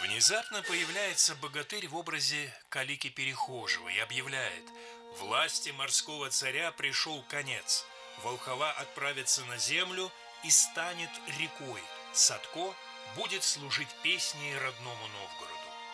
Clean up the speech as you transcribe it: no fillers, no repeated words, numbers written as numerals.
Внезапно появляется богатырь в образе Калики Перехожего и объявляет: власти морского царя пришел конец. Волхова отправится на землю и станет рекой. Садко будет служить песней родному Новгороду.